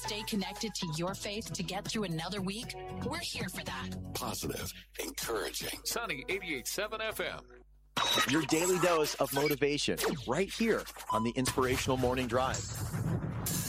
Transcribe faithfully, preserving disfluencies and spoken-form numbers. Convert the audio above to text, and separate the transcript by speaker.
Speaker 1: stay connected to your faith to get through another week? We're here for that.
Speaker 2: Positive, encouraging.
Speaker 3: Sunny eighty-eight point seven F M.
Speaker 4: Your daily dose of motivation right here on the Inspirational Morning Drive.